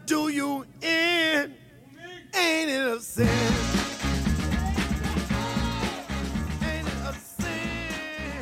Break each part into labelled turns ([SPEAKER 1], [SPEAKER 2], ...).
[SPEAKER 1] do you in? Ain't it a sin? Ain't it a sin?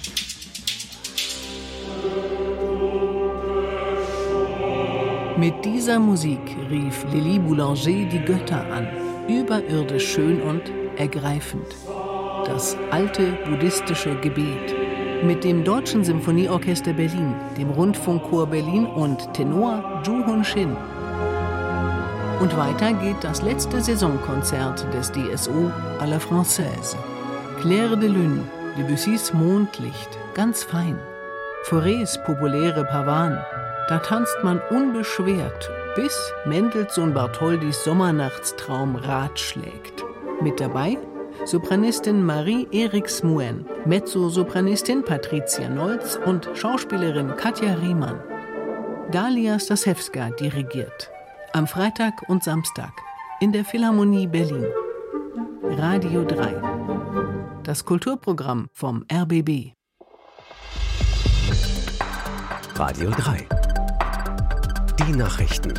[SPEAKER 2] Mit dieser Musik rief Lili Boulanger die Götter an, überirdisch schön und ergreifend. Das alte buddhistische Gebet. Mit dem Deutschen Symphonieorchester Berlin, dem Rundfunkchor Berlin und Tenor Zhu Hun-Shin. Und weiter geht das letzte Saisonkonzert des DSO à la Française. Clair de Lune, Debussys Mondlicht, ganz fein. Faurés populäre Pavane, da tanzt man unbeschwert, bis Mendelssohn Bartholdys Sommernachtstraum Rat schlägt. Mit dabei Sopranistin Marie-Erik Smuen, Mezzosopranistin Patricia Nolz und Schauspielerin Katja Riemann. Dalia Stasewska dirigiert. Am Freitag und Samstag in der Philharmonie Berlin. Radio 3. Das Kulturprogramm vom RBB.
[SPEAKER 3] Radio 3. Die Nachrichten.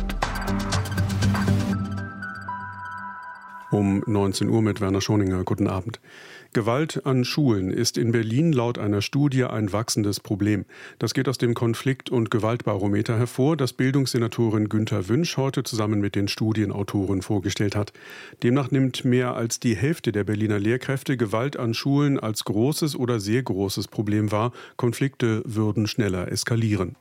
[SPEAKER 4] Um 19 Uhr mit Werner Schoninger. Guten Abend. Gewalt an Schulen ist in Berlin laut einer Studie ein wachsendes Problem. Das geht aus dem Konflikt- und Gewaltbarometer hervor, das Bildungssenatorin Günther Wünsch heute zusammen mit den Studienautoren vorgestellt hat. Demnach nimmt mehr als die Hälfte der Berliner Lehrkräfte Gewalt an Schulen als großes oder sehr großes Problem wahr. Konflikte würden schneller eskalieren.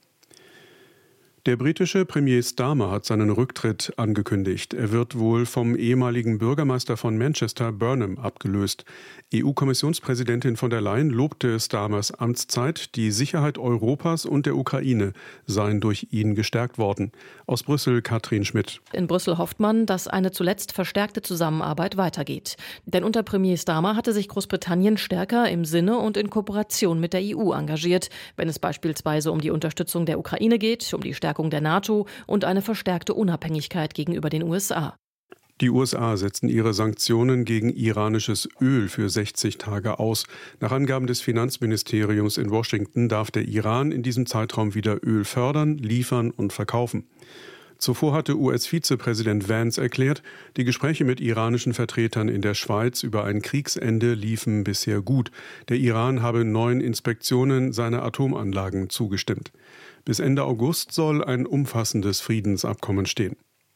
[SPEAKER 4] Der britische Premier Starmer hat seinen Rücktritt angekündigt. Er wird wohl vom ehemaligen Bürgermeister von Manchester, Burnham, abgelöst. EU-Kommissionspräsidentin von der Leyen lobte Starmers Amtszeit. Die Sicherheit Europas und der Ukraine seien durch ihn gestärkt worden. Aus Brüssel Katrin Schmidt.
[SPEAKER 5] In Brüssel hofft man, dass eine zuletzt verstärkte Zusammenarbeit weitergeht. Denn unter Premier Starmer hatte sich Großbritannien stärker im Sinne und in Kooperation mit der EU engagiert, wenn es beispielsweise um die Unterstützung der Ukraine geht, um die Stärkung der NATO und eine verstärkte Unabhängigkeit gegenüber den USA.
[SPEAKER 4] Die USA setzten ihre Sanktionen gegen iranisches Öl für 60 Tage aus. Nach Angaben des Finanzministeriums in Washington darf der Iran in diesem Zeitraum wieder Öl fördern, liefern und verkaufen. Zuvor hatte US-Vizepräsident Vance erklärt, die Gespräche mit iranischen Vertretern in der Schweiz über ein Kriegsende liefen bisher gut. Der Iran habe 9 Inspektionen seiner Atomanlagen zugestimmt. Bis Ende August soll ein umfassendes Friedensabkommen stehen.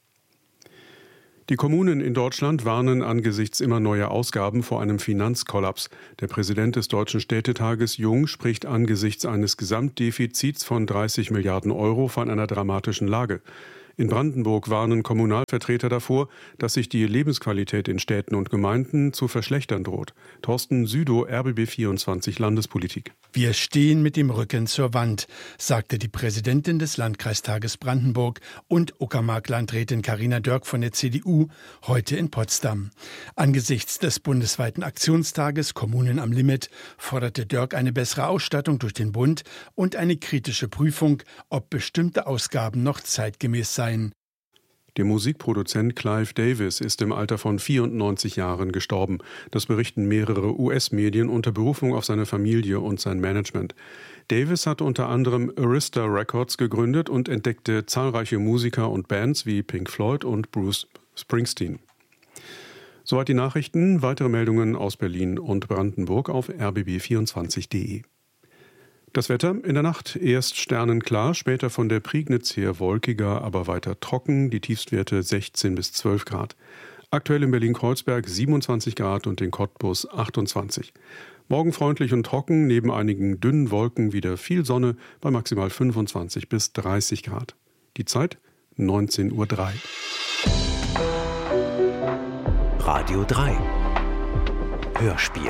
[SPEAKER 4] Die Kommunen in Deutschland warnen angesichts immer neuer Ausgaben vor einem Finanzkollaps. Der Präsident des Deutschen Städtetages Jung spricht angesichts eines Gesamtdefizits von 30 Milliarden Euro von einer dramatischen Lage. In Brandenburg warnen Kommunalvertreter davor, dass sich die Lebensqualität in Städten und Gemeinden zu verschlechtern droht. Thorsten Südow, RBB 24 Landespolitik.
[SPEAKER 6] Wir stehen mit dem Rücken zur Wand, sagte die Präsidentin des Landkreistages Brandenburg und Uckermark-Landrätin Carina Dörk von der CDU heute in Potsdam. Angesichts des bundesweiten Aktionstages Kommunen am Limit forderte Dörk eine bessere Ausstattung durch den Bund und eine kritische Prüfung, ob bestimmte Ausgaben noch zeitgemäß seien.
[SPEAKER 4] Der Musikproduzent Clive Davis ist im Alter von 94 Jahren gestorben. Das berichten mehrere US-Medien unter Berufung auf seine Familie und sein Management. Davis hat unter anderem Arista Records gegründet und entdeckte zahlreiche Musiker und Bands wie Pink Floyd und Bruce Springsteen. Soweit die Nachrichten. Weitere Meldungen aus Berlin und Brandenburg auf rbb24.de. Das Wetter in der Nacht erst sternenklar, später von der Prignitz her wolkiger, aber weiter trocken, die Tiefstwerte 16 bis 12 Grad. Aktuell in Berlin-Kreuzberg 27 Grad und in Cottbus 28. Morgen freundlich und trocken, neben einigen dünnen Wolken wieder viel Sonne bei maximal 25 bis 30 Grad. Die Zeit 19:03 Uhr.
[SPEAKER 3] Radio 3. Hörspiel.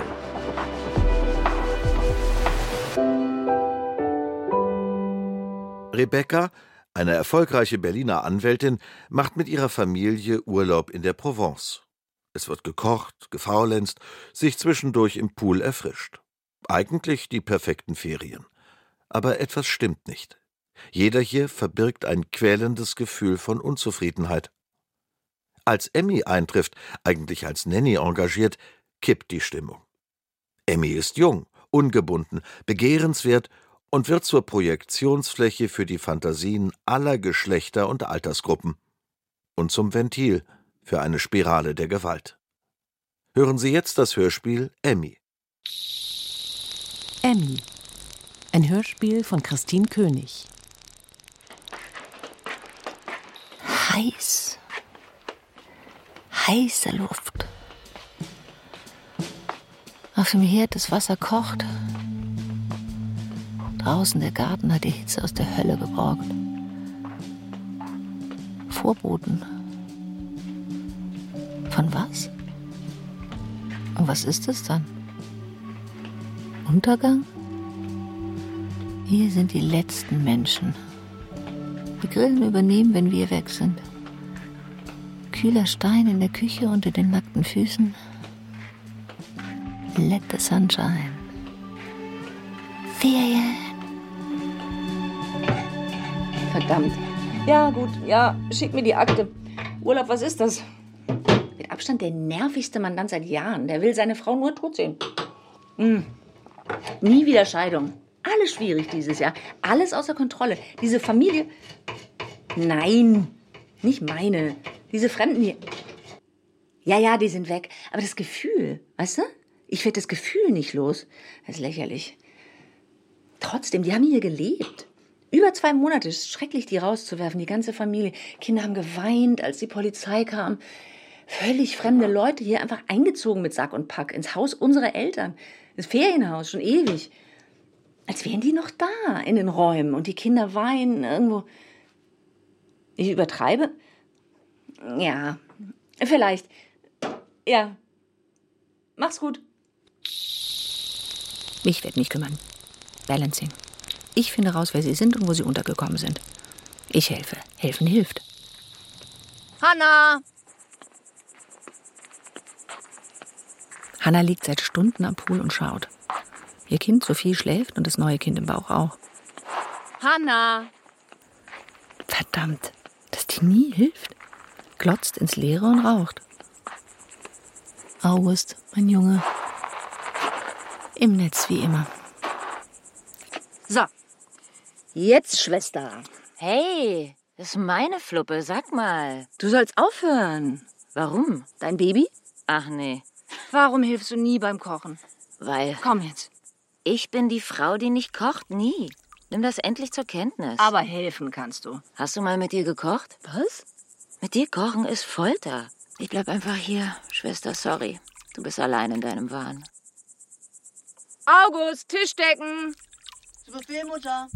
[SPEAKER 7] Rebecca, eine erfolgreiche Berliner Anwältin, macht mit ihrer Familie Urlaub in der Provence. Es wird gekocht, gefaulenzt, sich zwischendurch im Pool erfrischt. Eigentlich die perfekten Ferien. Aber etwas stimmt nicht. Jeder hier verbirgt ein quälendes Gefühl von Unzufriedenheit. Als Emmy eintrifft, eigentlich als Nanny engagiert, kippt die Stimmung. Emmy ist jung, ungebunden, begehrenswert und wird zur Projektionsfläche für die Fantasien aller Geschlechter und Altersgruppen und zum Ventil für eine Spirale der Gewalt. Hören Sie jetzt das Hörspiel Emmy.
[SPEAKER 2] Emmy. Ein Hörspiel von Christine König.
[SPEAKER 8] Heiß. Heiße Luft. Auf dem Herd das Wasser kocht. Draußen der Garten hat die Hitze aus der Hölle geborgt. Vorboten. Von was? Und was ist es dann? Untergang? Hier sind die letzten Menschen. Die Grillen übernehmen, wenn wir weg sind. Kühler Stein in der Küche unter den nackten Füßen. Let the sunshine. Ferien.
[SPEAKER 9] Verdammt. Ja, gut. Ja, schick mir die Akte. Urlaub, was ist das? Mit Abstand der nervigste Mandant seit Jahren. Der will seine Frau nur tot sehen. Nie wieder Scheidung. Alles schwierig dieses Jahr. Alles außer Kontrolle. Diese Familie... Nein, nicht meine. Diese Fremden hier... Ja, die sind weg. Aber das Gefühl, weißt du? Ich werde das Gefühl nicht los. Das ist lächerlich. Trotzdem, die haben hier gelebt. Über 2 Monate. Es ist schrecklich, die rauszuwerfen, die ganze Familie. Kinder haben geweint, als die Polizei kam. Völlig fremde Leute hier einfach eingezogen mit Sack und Pack ins Haus unserer Eltern. Das Ferienhaus, schon ewig. Als wären die noch da in den Räumen und die Kinder weinen irgendwo. Ich übertreibe? Ja, vielleicht. Ja. Mach's gut.
[SPEAKER 8] Ich werde mich kümmern. Balancing. Ich finde raus, wer sie sind und wo sie untergekommen sind. Ich helfe. Helfen hilft.
[SPEAKER 9] Hanna!
[SPEAKER 8] Hanna liegt seit Stunden am Pool und schaut. Ihr Kind Sophie schläft und das neue Kind im Bauch auch.
[SPEAKER 9] Hanna!
[SPEAKER 8] Verdammt, dass die nie hilft. Glotzt ins Leere und raucht. August, mein Junge. Im Netz wie immer.
[SPEAKER 9] So, jetzt, Schwester.
[SPEAKER 10] Hey, das ist meine Fluppe, sag mal.
[SPEAKER 9] Du sollst aufhören.
[SPEAKER 10] Warum?
[SPEAKER 9] Dein Baby?
[SPEAKER 10] Ach nee,
[SPEAKER 9] Warum hilfst du nie beim Kochen?
[SPEAKER 10] weil
[SPEAKER 9] Komm jetzt.
[SPEAKER 10] ich bin die Frau, die nicht kocht, nie. Nimm das endlich zur Kenntnis.
[SPEAKER 9] Aber helfen kannst du.
[SPEAKER 10] Hast du mal mit dir gekocht?
[SPEAKER 9] Was?
[SPEAKER 10] Mit dir kochen ist Folter. Ich bleib einfach hier. Schwester, sorry. Du bist allein in deinem Wahn.
[SPEAKER 9] August, Tisch decken.
[SPEAKER 11] Zu Befehl, Mutter.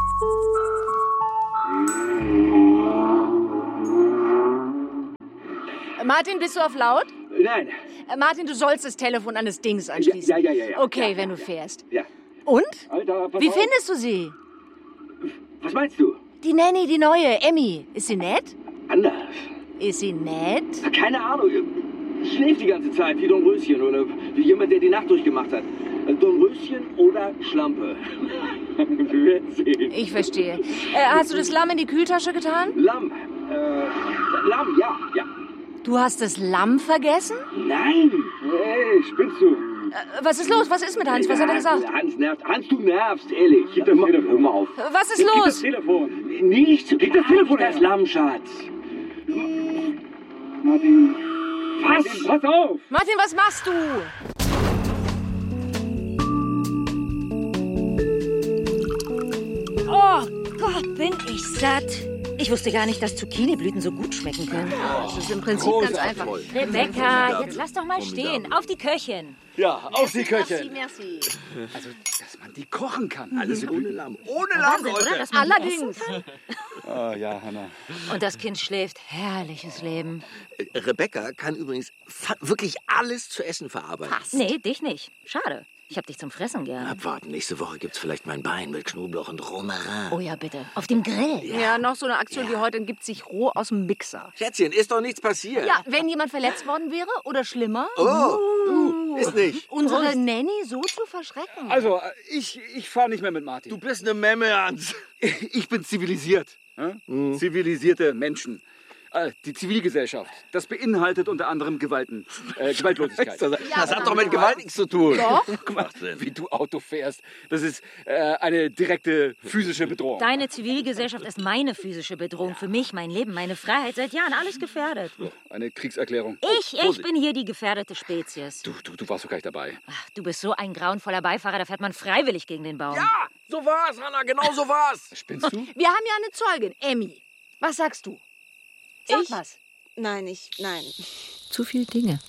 [SPEAKER 9] Martin, bist du auf laut?
[SPEAKER 11] Nein.
[SPEAKER 9] Martin, du sollst das Telefon an das Dings anschließen.
[SPEAKER 11] Ja.
[SPEAKER 9] Okay,
[SPEAKER 11] ja,
[SPEAKER 9] wenn du fährst.
[SPEAKER 11] Ja.
[SPEAKER 9] Und?
[SPEAKER 11] Alter, pass
[SPEAKER 9] Wie
[SPEAKER 11] auf.
[SPEAKER 9] findest du sie?
[SPEAKER 11] Was meinst du?
[SPEAKER 9] Die Nanny, die neue, Emmy. Ist sie nett?
[SPEAKER 11] Anders.
[SPEAKER 9] Ist sie nett?
[SPEAKER 11] Keine Ahnung. Schläft die ganze Zeit wie Dornröschen oder wie jemand, der die Nacht durchgemacht hat. Dornröschen oder Schlampe. Wir werden sehen.
[SPEAKER 9] Ich verstehe. Hast du das Lamm in die Kühltasche getan?
[SPEAKER 11] Lamm. Lamm, ja.
[SPEAKER 9] Du hast das Lamm vergessen?
[SPEAKER 11] Nein. Hey, spinnst du?
[SPEAKER 9] Was ist los? Was ist mit Hans? Was hat er gesagt?
[SPEAKER 11] Hans nervt. Hans, du nervst, ehrlich. Gib das Telefon. Hör mal auf.
[SPEAKER 9] Was ist
[SPEAKER 11] Gib
[SPEAKER 9] los?
[SPEAKER 11] das Telefon. Nichts. Gib das Telefon. Das Lamm, Schatz. Martin. Was? Martin, pass auf.
[SPEAKER 9] Martin, was machst du?
[SPEAKER 10] Oh Gott, bin ich satt. Ich wusste gar nicht, dass Zucchiniblüten so gut schmecken können.
[SPEAKER 9] Das ist im Prinzip ganz einfach.
[SPEAKER 10] Rebecca, jetzt lass doch mal stehen. Auf die Köchin.
[SPEAKER 11] Ja, auf die Köchin.
[SPEAKER 9] Merci.
[SPEAKER 11] Also, dass man die kochen kann. Alles ohne Lamm. Ohne
[SPEAKER 10] Wahnsinn, oder? Dass man die
[SPEAKER 9] Allerdings.
[SPEAKER 10] essen kann.
[SPEAKER 11] Ja, Hanna.
[SPEAKER 10] Und das Kind schläft. Herrliches Leben.
[SPEAKER 12] Rebecca kann übrigens wirklich alles zu essen verarbeiten.
[SPEAKER 10] Nee, dich nicht. Schade. Ich hab dich zum Fressen gern.
[SPEAKER 12] Abwarten, nächste Woche gibt's vielleicht mein Bein mit Knoblauch und Romarin.
[SPEAKER 10] Oh ja, bitte. Auf dem Grill.
[SPEAKER 9] Ja, noch so eine Aktion wie heute gibt sich roh aus dem Mixer.
[SPEAKER 12] Schätzchen, ist doch nichts passiert.
[SPEAKER 9] Ja, wenn jemand verletzt worden wäre oder schlimmer.
[SPEAKER 12] Ist nicht.
[SPEAKER 9] Unsere Nanny so zu verschrecken.
[SPEAKER 11] Also, ich fahre nicht mehr mit Martin.
[SPEAKER 12] Du bist eine Memme, Hans.
[SPEAKER 11] Ich bin zivilisiert. Zivilisierte Menschen. Die Zivilgesellschaft. Das beinhaltet unter anderem Gewaltlosigkeit.
[SPEAKER 12] Das hat doch mit Gewalt nichts zu tun.
[SPEAKER 11] Doch. Guck mal, wie du Auto fährst. Das ist eine direkte physische Bedrohung.
[SPEAKER 10] Deine Zivilgesellschaft ist meine physische Bedrohung. Für mich, mein Leben, meine Freiheit. Seit Jahren alles gefährdet.
[SPEAKER 11] Eine Kriegserklärung.
[SPEAKER 10] Ich bin hier die gefährdete Spezies.
[SPEAKER 11] Du warst doch gar nicht dabei.
[SPEAKER 10] Ach, du bist so ein grauenvoller Beifahrer, da fährt man freiwillig gegen den Baum.
[SPEAKER 12] Ja, so war's, Hanna, genau so war's.
[SPEAKER 11] Spinnst du?
[SPEAKER 9] Wir haben ja eine Zeugin, Emmy. Was sagst du? Sag was.
[SPEAKER 13] Nein.
[SPEAKER 8] Zu viele Dinge.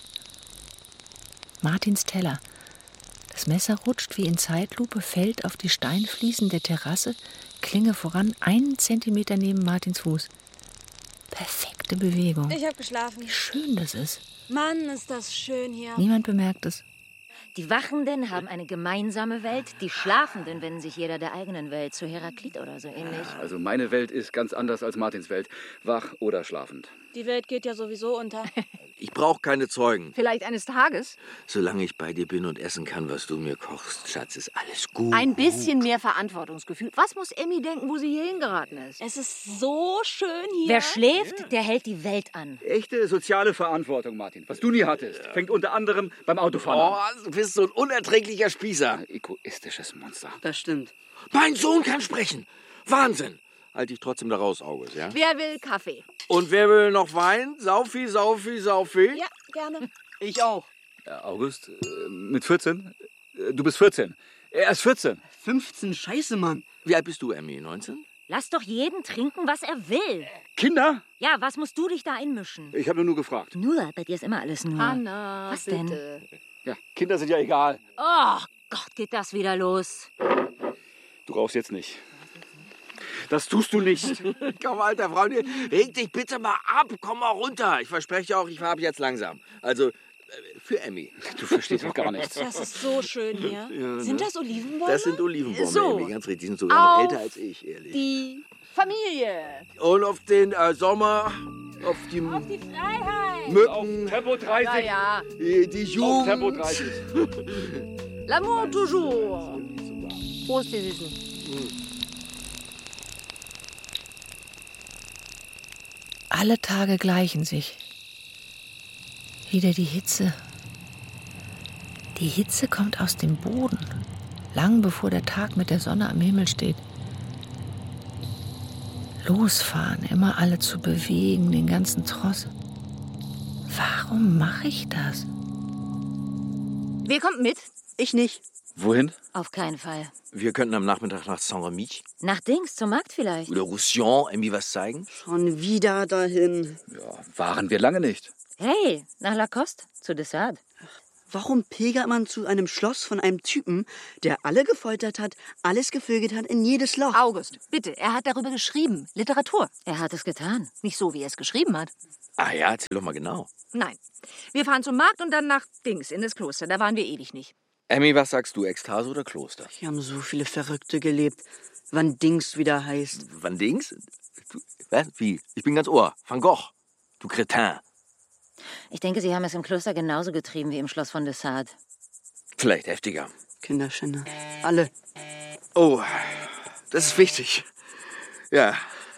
[SPEAKER 8] Martins Teller. Das Messer rutscht wie in Zeitlupe, fällt auf die Steinfliesen der Terrasse, Klinge voran, 1 Zentimeter neben Martins Fuß. Perfekte Bewegung.
[SPEAKER 13] Ich habe geschlafen.
[SPEAKER 8] Wie schön das ist.
[SPEAKER 13] Mann, ist das schön hier.
[SPEAKER 8] Niemand bemerkt es.
[SPEAKER 10] Die Wachenden haben eine gemeinsame Welt, die Schlafenden wenden sich jeder der eigenen Welt, zu Heraklit oder so ähnlich.
[SPEAKER 11] Also meine Welt ist ganz anders als Martins Welt. Wach oder schlafend.
[SPEAKER 13] Die Welt geht ja sowieso unter.
[SPEAKER 12] Ich brauche keine Zeugen.
[SPEAKER 9] Vielleicht eines Tages?
[SPEAKER 12] Solange ich bei dir bin und essen kann, was du mir kochst, Schatz, ist alles gut.
[SPEAKER 9] Ein bisschen mehr Verantwortungsgefühl. Was muss Emmy denken, wo sie hier hingeraten ist?
[SPEAKER 13] Es ist so schön hier.
[SPEAKER 10] Wer schläft, der hält die Welt an.
[SPEAKER 11] Echte soziale Verantwortung, Martin. Was du nie hattest, fängt unter anderem beim Autofahren an.
[SPEAKER 12] Du bist so ein unerträglicher Spießer.
[SPEAKER 11] Ein egoistisches Monster.
[SPEAKER 9] Das stimmt.
[SPEAKER 12] Mein Sohn kann sprechen. Wahnsinn. Halte ich trotzdem da raus, August, ja?
[SPEAKER 9] Wer will Kaffee?
[SPEAKER 12] Und wer will noch Wein? Saufi?
[SPEAKER 13] Ja, gerne.
[SPEAKER 9] Ich auch.
[SPEAKER 11] August, mit 14? Du bist 14. Er ist 14.
[SPEAKER 9] 15, scheiße, Mann.
[SPEAKER 12] Wie alt bist du, Emmy? 19?
[SPEAKER 10] Lass doch jeden trinken, was er will.
[SPEAKER 11] Kinder?
[SPEAKER 10] Ja, was musst du dich da einmischen?
[SPEAKER 11] Ich habe nur gefragt.
[SPEAKER 10] Nur, bei dir ist immer alles nur.
[SPEAKER 9] Hanna,
[SPEAKER 10] was
[SPEAKER 9] bitte.
[SPEAKER 10] denn?
[SPEAKER 11] Ja, Kinder sind ja egal.
[SPEAKER 10] Oh Gott, geht das wieder los.
[SPEAKER 11] Du rauchst jetzt nicht. Das tust du nicht.
[SPEAKER 12] Komm, alter Freund, reg dich bitte mal ab. Komm mal runter. Ich verspreche auch, ich fahre ab jetzt langsam. Also, für Emmy.
[SPEAKER 11] Du verstehst doch gar nichts.
[SPEAKER 13] Das ist so schön hier.
[SPEAKER 12] Ja,
[SPEAKER 13] Sind
[SPEAKER 12] ne?
[SPEAKER 13] das Olivenbäume?
[SPEAKER 12] Das sind Olivenbäume,
[SPEAKER 9] So.
[SPEAKER 12] Emmy, ganz richtig. Die sind sogar noch
[SPEAKER 9] Auf
[SPEAKER 12] älter als ich, ehrlich.
[SPEAKER 9] Die Familie.
[SPEAKER 12] Und auf den Sommer, auf die
[SPEAKER 10] Freiheit.
[SPEAKER 12] Mücken,
[SPEAKER 11] Auf Tempo 30.
[SPEAKER 9] Ja, ja.
[SPEAKER 12] die
[SPEAKER 11] Auf
[SPEAKER 12] Jugend.
[SPEAKER 11] Tempo 30.
[SPEAKER 9] L'amour toujours. Prost, ihr Süßen.
[SPEAKER 8] Alle Tage gleichen sich. Wieder die Hitze. Die Hitze kommt aus dem Boden, lang bevor der Tag mit der Sonne am Himmel steht. Losfahren, immer alle zu bewegen, den ganzen Tross. Warum mache ich das?
[SPEAKER 9] Wer kommt mit? Ich nicht.
[SPEAKER 11] Wohin?
[SPEAKER 10] Auf keinen Fall.
[SPEAKER 12] Wir könnten am Nachmittag nach Saint-Remy
[SPEAKER 10] Nach Dings, zum Markt vielleicht.
[SPEAKER 12] oder Roussillon Emmy was zeigen.
[SPEAKER 9] Schon wieder dahin.
[SPEAKER 11] Ja, waren wir lange nicht.
[SPEAKER 10] Hey, nach Lacoste, zu Dessart.
[SPEAKER 14] Warum pilgert man zu einem Schloss von einem Typen, der alle gefoltert hat, alles gevögelt hat, in jedes Loch?
[SPEAKER 9] August, bitte, er hat darüber geschrieben. Literatur.
[SPEAKER 10] Er hat es getan.
[SPEAKER 9] Nicht so, wie er es geschrieben hat.
[SPEAKER 12] Ah ja, erzähl doch mal genau.
[SPEAKER 9] Nein. Wir fahren zum Markt und dann nach Dings, in das Kloster. Da waren wir ewig nicht.
[SPEAKER 12] Emmy, was sagst du, Ekstase oder Kloster?
[SPEAKER 14] Hier haben so viele Verrückte gelebt. Wann Dings wieder heißt.
[SPEAKER 12] Wann Dings? Du, was? Wie? Ich bin ganz Ohr. Van Gogh. Du Kretin.
[SPEAKER 10] Ich denke, sie haben es im Kloster genauso getrieben wie im Schloss von Dessart.
[SPEAKER 12] Vielleicht heftiger.
[SPEAKER 14] Kinderschänder. Alle.
[SPEAKER 12] Oh, das ist wichtig. Ja.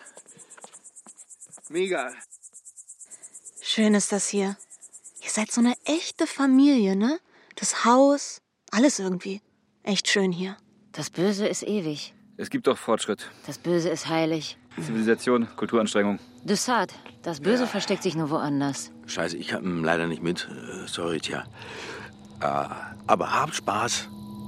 [SPEAKER 12] Mega.
[SPEAKER 13] Schön ist das hier. Ihr seid so eine echte Familie, ne? Das Haus, alles irgendwie. Echt schön hier.
[SPEAKER 10] Das Böse ist ewig.
[SPEAKER 11] Es gibt doch Fortschritt.
[SPEAKER 10] Das Böse ist heilig.
[SPEAKER 11] Zivilisation, Kulturanstrengung.
[SPEAKER 10] Dessart, das Böse versteckt sich nur woanders.
[SPEAKER 12] Scheiße, ich hab ihn leider nicht mit. Sorry, tja. Aber habt Spaß.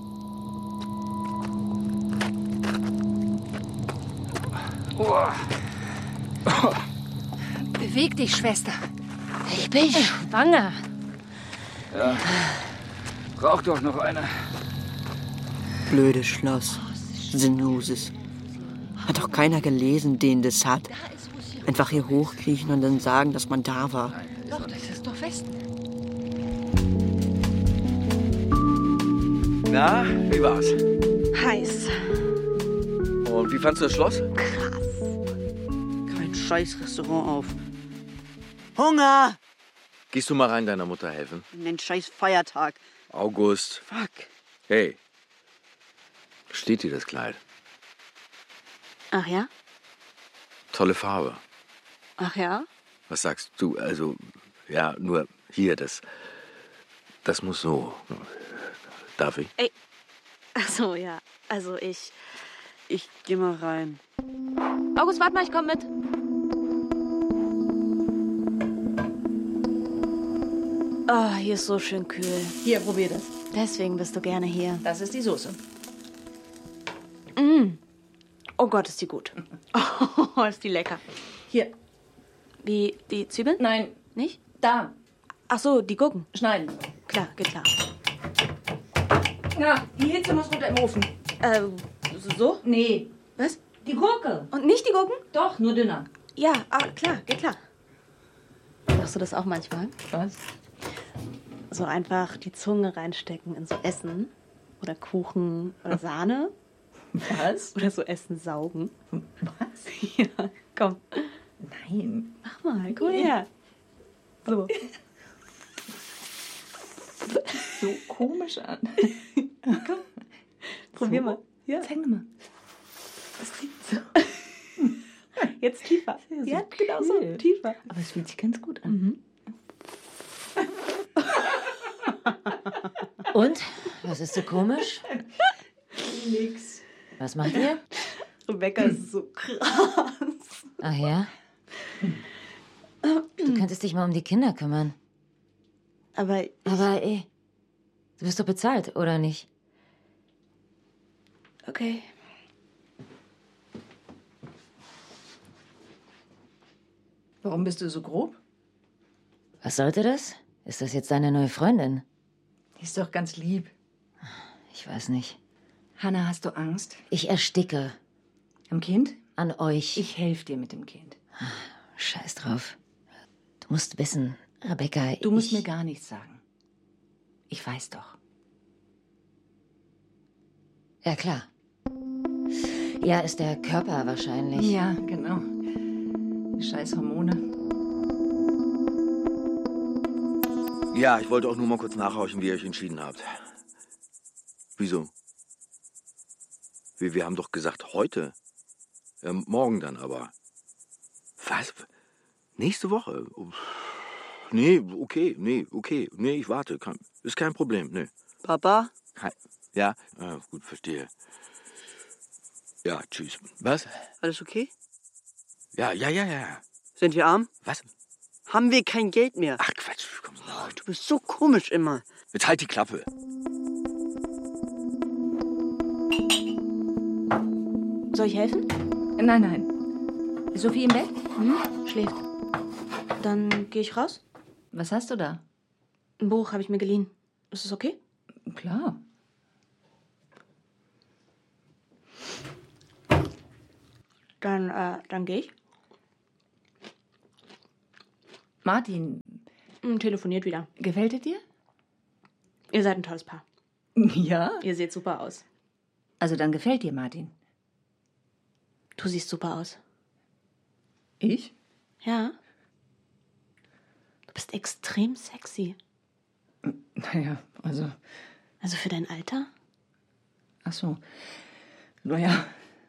[SPEAKER 9] Beweg dich, Schwester.
[SPEAKER 10] Ich bin schwanger.
[SPEAKER 11] Ja. Braucht doch noch eine.
[SPEAKER 14] Blödes Schloss. Sinnloses. Hat doch keiner gelesen, den das hat. Einfach hier hochkriechen und dann sagen, dass man da war.
[SPEAKER 9] Doch, das ist doch fest.
[SPEAKER 12] Na, wie war's?
[SPEAKER 13] Heiß.
[SPEAKER 12] Und wie fandst du das Schloss?
[SPEAKER 14] Kein Scheiß-Restaurant auf. Hunger!
[SPEAKER 12] Gehst du mal rein deiner Mutter helfen?
[SPEAKER 14] In den scheiß Feiertag.
[SPEAKER 12] August.
[SPEAKER 14] Fuck.
[SPEAKER 12] Hey. Steht dir das Kleid?
[SPEAKER 13] Ach ja?
[SPEAKER 12] Tolle Farbe.
[SPEAKER 13] Ach ja?
[SPEAKER 12] Was sagst du? Also, ja, nur hier, das muss so. Darf ich?
[SPEAKER 13] Ey. Ach so, ja. Also ich geh mal rein.
[SPEAKER 5] August, warte mal, ich komm mit.
[SPEAKER 13] Oh, hier ist so schön kühl.
[SPEAKER 9] Hier, probier das.
[SPEAKER 13] Deswegen bist du gerne hier.
[SPEAKER 9] Das ist die Soße.
[SPEAKER 13] Oh Gott, ist die gut. Oh, ist die lecker.
[SPEAKER 9] Hier.
[SPEAKER 13] Wie, die Zwiebeln?
[SPEAKER 9] Nein.
[SPEAKER 13] Nicht?
[SPEAKER 9] Da.
[SPEAKER 13] Ach so, die Gurken.
[SPEAKER 9] Schneiden.
[SPEAKER 13] Klar, geht klar.
[SPEAKER 9] Ja, die Hitze muss runter im Ofen.
[SPEAKER 13] So?
[SPEAKER 9] Nee.
[SPEAKER 13] Was?
[SPEAKER 9] Die Gurke.
[SPEAKER 13] Und nicht die Gurken?
[SPEAKER 9] Doch, nur dünner.
[SPEAKER 13] Ja, klar, geht klar. Machst du das auch manchmal?
[SPEAKER 9] Was?
[SPEAKER 13] So einfach die Zunge reinstecken in so Essen oder Kuchen oder Sahne.
[SPEAKER 9] Was?
[SPEAKER 13] Oder so Essen saugen.
[SPEAKER 9] Was?
[SPEAKER 13] Ja, komm.
[SPEAKER 9] Nein.
[SPEAKER 13] Mach mal, guck her. So.
[SPEAKER 9] So komisch an.
[SPEAKER 13] Komm. Probier
[SPEAKER 9] So?
[SPEAKER 13] mal. Ja.
[SPEAKER 9] Zeig mal. Das klingt so.
[SPEAKER 13] Jetzt tiefer.
[SPEAKER 9] Ja,
[SPEAKER 13] Ja, genau so. Tiefer.
[SPEAKER 9] Aber es fühlt sich ganz gut an.
[SPEAKER 10] Und? Was ist so komisch?
[SPEAKER 13] Nix.
[SPEAKER 10] Was macht ihr?
[SPEAKER 13] Rebecca ist so krass.
[SPEAKER 10] Ach ja? Du könntest dich mal um die Kinder kümmern.
[SPEAKER 13] Aber
[SPEAKER 10] du bist doch bezahlt, oder nicht?
[SPEAKER 13] okay.
[SPEAKER 9] Warum bist du so grob?
[SPEAKER 10] Was sollte das? Ist das jetzt deine neue Freundin?
[SPEAKER 9] Die ist doch ganz lieb.
[SPEAKER 10] Ich weiß nicht.
[SPEAKER 9] Hanna, hast du Angst?
[SPEAKER 10] Ich ersticke.
[SPEAKER 9] Am Kind?
[SPEAKER 10] An euch.
[SPEAKER 9] Ich helfe dir mit dem Kind.
[SPEAKER 10] Scheiß drauf. Du musst wissen, Rebecca,
[SPEAKER 9] Du musst mir gar nichts sagen. Ich weiß doch.
[SPEAKER 10] Ja, klar. Ja, ist der Körper wahrscheinlich.
[SPEAKER 9] Ja, genau. Die scheiß Hormone.
[SPEAKER 12] Ja, ich wollte auch nur mal kurz nachhorchen, wie ihr euch entschieden habt. Wieso? Wir haben doch gesagt, heute. Morgen dann aber. Was? Nächste Woche? Nee, okay. Nee, ich warte. Ist kein Problem, nee.
[SPEAKER 14] Papa?
[SPEAKER 12] Ja, gut, verstehe. Ja, tschüss. Was?
[SPEAKER 14] Alles okay?
[SPEAKER 12] Ja.
[SPEAKER 14] Sind wir arm?
[SPEAKER 12] Was?
[SPEAKER 14] Haben wir kein Geld mehr?
[SPEAKER 12] Ach, Quatsch. Komm,
[SPEAKER 14] Du bist so komisch immer.
[SPEAKER 12] jetzt halt die Klappe.
[SPEAKER 13] Soll ich helfen?
[SPEAKER 9] Nein. Ist Sophie im Bett?
[SPEAKER 13] Schläft. Dann gehe ich raus.
[SPEAKER 9] Was hast du da?
[SPEAKER 13] Ein Buch habe ich mir geliehen. Ist es okay?
[SPEAKER 9] Klar.
[SPEAKER 13] Dann gehe ich.
[SPEAKER 9] Martin,
[SPEAKER 13] Telefoniert wieder.
[SPEAKER 9] gefällt es dir?
[SPEAKER 13] Ihr seid ein tolles Paar.
[SPEAKER 9] Ja.
[SPEAKER 13] Ihr seht super aus.
[SPEAKER 9] Also dann gefällt dir Martin.
[SPEAKER 13] Du siehst super aus.
[SPEAKER 9] Ich?
[SPEAKER 13] Ja. Du bist extrem sexy.
[SPEAKER 9] Naja, also...
[SPEAKER 13] Also für dein Alter?
[SPEAKER 9] Ach so. Naja.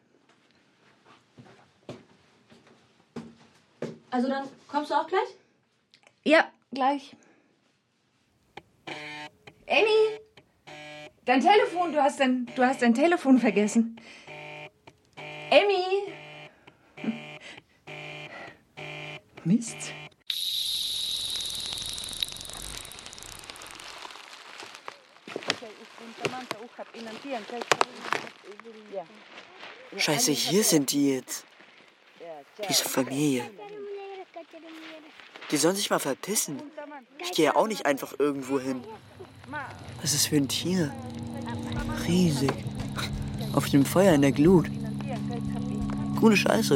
[SPEAKER 13] Also dann kommst du auch gleich?
[SPEAKER 9] Ja, gleich. Amy! Dein Telefon, du hast dein Telefon vergessen. Amy! Mist.
[SPEAKER 14] Scheiße, hier sind die jetzt. Diese Familie. Die sollen sich mal verpissen. Ich gehe ja auch nicht einfach irgendwo hin. Was ist das für ein Tier? Riesig. Auf dem Feuer in der Glut. Coole Scheiße.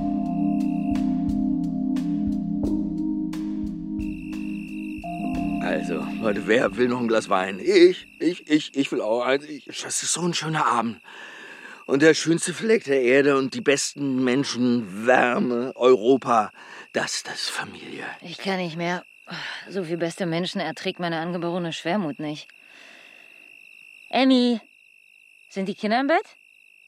[SPEAKER 12] Also, Leute, wer will noch ein Glas Wein? Ich will auch eins. Das ist so ein schöner Abend. Und der schönste Fleck der Erde und die besten Menschen, Wärme, Europa, das ist Familie.
[SPEAKER 10] Ich kann nicht mehr. So viel beste Menschen erträgt meine angeborene Schwermut nicht. Emmy, sind die Kinder im Bett?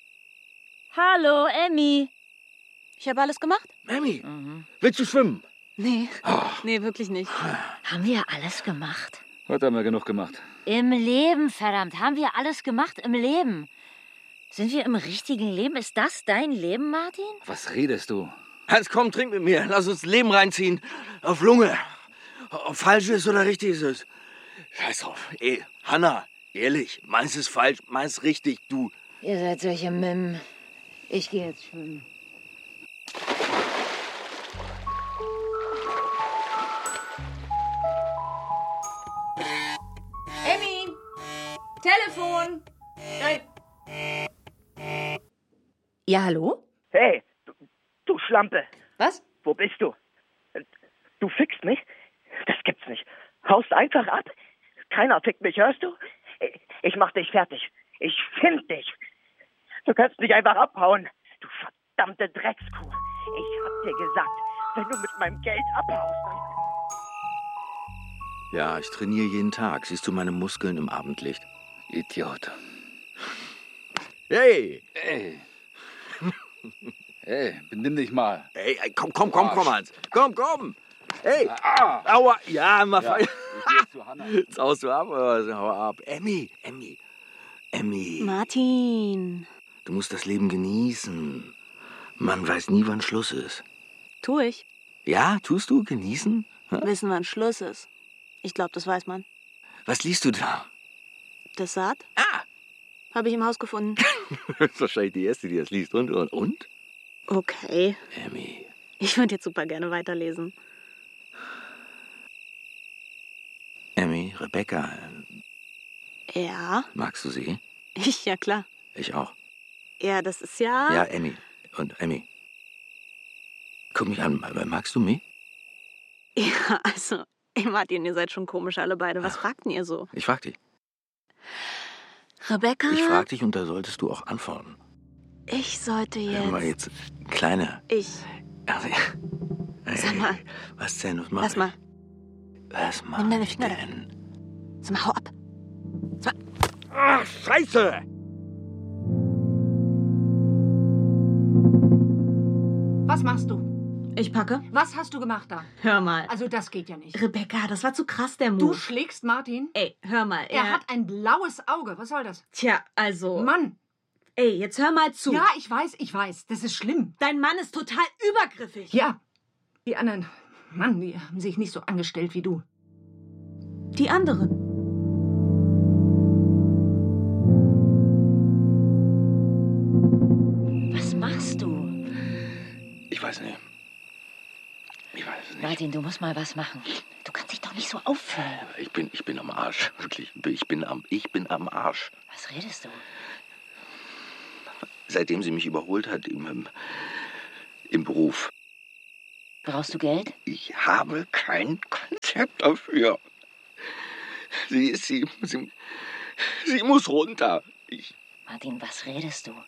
[SPEAKER 10] Hallo, Emmy.
[SPEAKER 13] Ich habe alles gemacht.
[SPEAKER 12] Emmy, willst du schwimmen?
[SPEAKER 13] Nee, nee, wirklich nicht.
[SPEAKER 10] Haben wir alles gemacht?
[SPEAKER 11] Heute haben wir genug gemacht.
[SPEAKER 10] Im Leben, verdammt. Haben wir alles gemacht im Leben? Sind wir im richtigen Leben? Ist das dein Leben, Martin?
[SPEAKER 11] Was redest du?
[SPEAKER 12] Hans, komm, trink mit mir. Lass uns Leben reinziehen. Auf Lunge. Ob falsch ist oder richtig ist es. Scheiß drauf. Ey, Hanna, ehrlich, meins ist falsch, meins richtig, du.
[SPEAKER 10] Ihr seid solche Mimmen. Ich gehe jetzt schwimmen.
[SPEAKER 9] Emmy! Telefon! Ja, hallo?
[SPEAKER 15] Hey, du Schlampe.
[SPEAKER 9] Was?
[SPEAKER 15] Wo bist du? Du fickst mich? Das gibt's nicht. Haust einfach ab? Keiner fickt mich, hörst du? Ich mach dich fertig. Ich find dich. Du kannst nicht einfach abhauen. Du verdammte Dreckskuh. Ich hab dir gesagt, wenn du mit meinem Geld abhaust, dann...
[SPEAKER 7] Ja, ich trainiere jeden Tag. Siehst du meine Muskeln im Abendlicht?
[SPEAKER 11] Idiot.
[SPEAKER 12] Hey!
[SPEAKER 11] Ey. Hey, benimm dich mal.
[SPEAKER 12] Hey, komm, Hans. Komm. Hey! Aua! Ja, mal fein. Jetzt haust du ab oder was? Hau ab. Emmy.
[SPEAKER 13] Martin.
[SPEAKER 7] Du musst das Leben genießen. Man weiß nie, wann Schluss ist.
[SPEAKER 13] Tu ich.
[SPEAKER 7] Ja, tust du? Genießen?
[SPEAKER 13] Wissen, wann Schluss ist. Ich glaube, das weiß man.
[SPEAKER 7] Was liest du da?
[SPEAKER 13] Das Saat? Habe ich im Haus gefunden.
[SPEAKER 7] Das ist wahrscheinlich die Erste, die das liest. Und?
[SPEAKER 13] Okay.
[SPEAKER 7] Emmy.
[SPEAKER 13] Ich würde jetzt super gerne weiterlesen.
[SPEAKER 7] Emmy, Rebecca.
[SPEAKER 13] Ja?
[SPEAKER 7] Magst du sie?
[SPEAKER 13] Ja, klar.
[SPEAKER 7] Ich auch.
[SPEAKER 13] Ja, das ist ja...
[SPEAKER 7] Ja, Emmy. Und Emmy. Guck mich an. Magst du mich?
[SPEAKER 13] Ja, also... Ey, Martin, ihr seid schon komisch alle beide. Was fragt denn ihr so?
[SPEAKER 7] Ich frag dich.
[SPEAKER 13] Rebecca?
[SPEAKER 7] Ich frag dich und da solltest du auch antworten.
[SPEAKER 13] Ich sollte jetzt...
[SPEAKER 7] Hör mal jetzt, Kleine.
[SPEAKER 13] Ich.
[SPEAKER 7] Also,
[SPEAKER 13] Sag mal.
[SPEAKER 7] Was denn? Was mach
[SPEAKER 13] Lass
[SPEAKER 7] ich?
[SPEAKER 13] mal.
[SPEAKER 7] Was mach
[SPEAKER 13] Nimm deine
[SPEAKER 7] ich
[SPEAKER 13] Finger
[SPEAKER 7] denn?
[SPEAKER 13] Sag mal, hau ab. Sag mal.
[SPEAKER 15] Ach, Scheiße!
[SPEAKER 16] Was machst du?
[SPEAKER 13] Ich packe.
[SPEAKER 16] Was hast du gemacht da?
[SPEAKER 13] Hör mal.
[SPEAKER 16] Also das geht ja nicht.
[SPEAKER 13] Rebecca, das war zu krass, der Move.
[SPEAKER 16] Du schlägst Martin?
[SPEAKER 13] Ey, hör mal.
[SPEAKER 16] Er hat ein blaues Auge. Was soll das?
[SPEAKER 13] Tja, also...
[SPEAKER 16] Mann!
[SPEAKER 13] Ey, jetzt hör mal zu.
[SPEAKER 16] Ja, ich weiß. Das ist schlimm.
[SPEAKER 13] Dein Mann ist total übergriffig.
[SPEAKER 16] Ja. Die anderen... Mann, die haben sich nicht so angestellt wie du.
[SPEAKER 13] Die anderen.
[SPEAKER 10] Was machst du?
[SPEAKER 7] Ich weiß nicht.
[SPEAKER 10] Martin, du musst mal was machen. Du kannst dich doch nicht so aufführen.
[SPEAKER 7] Ich bin am Arsch. Wirklich. Ich bin am Arsch.
[SPEAKER 10] Was redest du?
[SPEAKER 7] Seitdem sie mich überholt hat im Beruf.
[SPEAKER 10] Brauchst du Geld?
[SPEAKER 7] Ich habe kein Konzept dafür. Sie muss runter.
[SPEAKER 10] Martin, was redest du?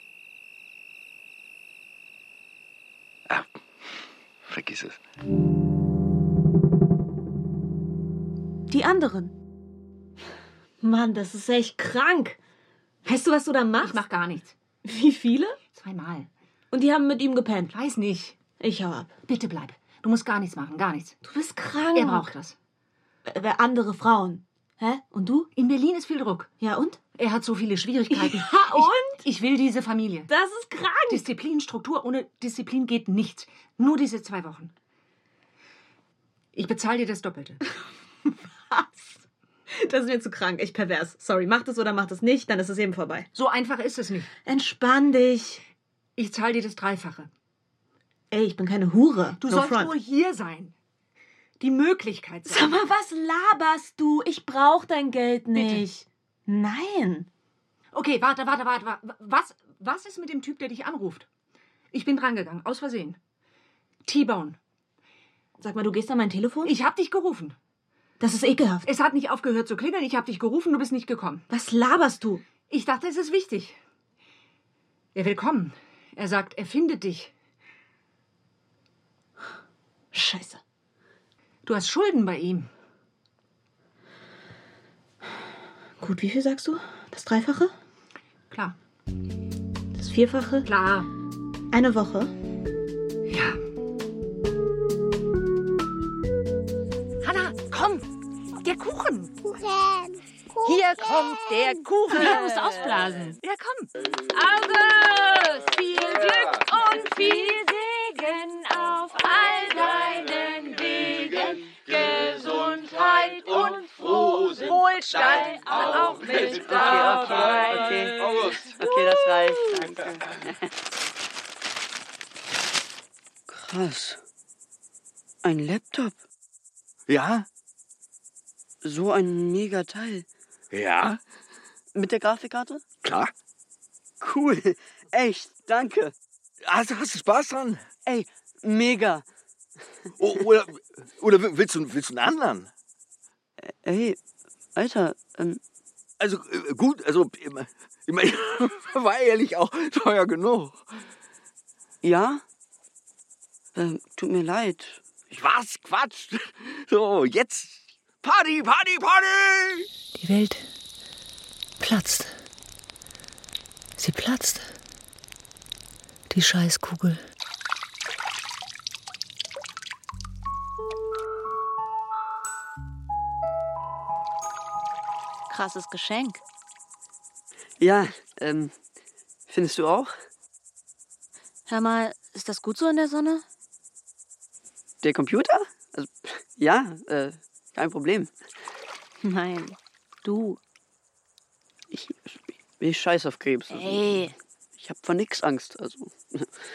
[SPEAKER 7] Vergiss es.
[SPEAKER 13] Die anderen. Mann, das ist echt krank. Weißt du, was du da machst?
[SPEAKER 16] Ich mach gar nichts.
[SPEAKER 13] Wie viele?
[SPEAKER 16] 2-mal.
[SPEAKER 13] Und die haben mit ihm gepennt?
[SPEAKER 16] Weiß nicht.
[SPEAKER 13] Ich hau ab.
[SPEAKER 16] Bitte bleib. Du musst gar nichts machen, gar nichts.
[SPEAKER 13] Du bist krank.
[SPEAKER 16] Er braucht das.
[SPEAKER 13] Andere Frauen. Hä? Und du?
[SPEAKER 16] In Berlin ist viel Druck.
[SPEAKER 13] Ja, und?
[SPEAKER 16] Er hat so viele Schwierigkeiten.
[SPEAKER 13] Ja, und?
[SPEAKER 16] Ich will diese Familie.
[SPEAKER 13] Das ist krank.
[SPEAKER 16] Disziplin, Struktur. Ohne Disziplin geht nichts. Nur diese 2 Wochen. Ich bezahle dir das Doppelte.
[SPEAKER 13] Was? Das ist mir zu krank. Echt pervers. Sorry, mach das oder mach das nicht, dann ist es eben vorbei.
[SPEAKER 16] So einfach ist es nicht.
[SPEAKER 13] Entspann dich.
[SPEAKER 16] Ich zahle dir das 3-fache.
[SPEAKER 13] Ey, ich bin keine Hure.
[SPEAKER 16] Du sollst nur hier sein. Die Möglichkeit sein.
[SPEAKER 13] Sag mal, was laberst du? Ich brauch dein Geld nicht. Bitte. Nein.
[SPEAKER 16] Okay, warte. Was ist mit dem Typ, der dich anruft? Ich bin drangegangen, aus Versehen. T-Bone.
[SPEAKER 13] Sag mal, du gehst an mein Telefon?
[SPEAKER 16] Ich hab dich gerufen.
[SPEAKER 13] Das ist ekelhaft.
[SPEAKER 16] Es hat nicht aufgehört zu klingeln. Ich hab dich gerufen, du bist nicht gekommen.
[SPEAKER 13] Was laberst du?
[SPEAKER 16] Ich dachte, es ist wichtig. Er will kommen. Er sagt, er findet dich.
[SPEAKER 13] Scheiße.
[SPEAKER 16] Du hast Schulden bei ihm.
[SPEAKER 13] Gut, wie viel sagst du? Das 3-fache?
[SPEAKER 16] Klar.
[SPEAKER 13] Das 4-fache?
[SPEAKER 16] Klar.
[SPEAKER 13] Eine Woche?
[SPEAKER 16] Ja.
[SPEAKER 9] Kuchen. Hier kommt der Kuchen.
[SPEAKER 5] Du musst ausblasen.
[SPEAKER 9] Ja, komm.
[SPEAKER 10] August, viel Glück und viel Segen auf all deinen Wegen. Gesundheit und frohen Wohlstand auch mit dabei.
[SPEAKER 14] Okay. August. Okay, das reicht. Danke. Krass. Ein Laptop.
[SPEAKER 12] Ja?
[SPEAKER 14] So ein mega Teil.
[SPEAKER 12] Ja?
[SPEAKER 14] Mit der Grafikkarte?
[SPEAKER 12] Klar.
[SPEAKER 14] Cool. Echt, danke.
[SPEAKER 12] Also hast du Spaß dran?
[SPEAKER 14] Ey, mega.
[SPEAKER 12] Oder willst du einen anderen?
[SPEAKER 14] Ey, Alter,
[SPEAKER 12] Also gut, also ich mein, war ehrlich auch teuer genug.
[SPEAKER 14] Ja? Tut mir leid.
[SPEAKER 12] Was? Quatsch. So, jetzt Party, Party, Party!
[SPEAKER 8] Die Welt platzt. Sie platzt. Die Scheißkugel.
[SPEAKER 13] Krasses Geschenk.
[SPEAKER 14] Ja, findest du auch?
[SPEAKER 13] Hör mal, ist das gut so in der Sonne?
[SPEAKER 14] Der Computer? Also, ja, kein Problem.
[SPEAKER 13] Nein, du.
[SPEAKER 14] Ich scheiß auf Krebs.
[SPEAKER 13] Ey.
[SPEAKER 14] Ich hab vor nix Angst, also.